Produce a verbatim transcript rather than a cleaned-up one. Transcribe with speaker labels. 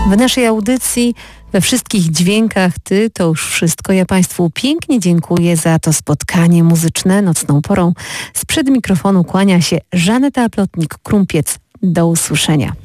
Speaker 1: W naszej audycji we wszystkich dźwiękach Ty to już wszystko. Ja Państwu pięknie dziękuję za to spotkanie muzyczne nocną porą. Sprzed mikrofonu kłania się Żaneta Plotnik-Krumpiec. Do usłyszenia.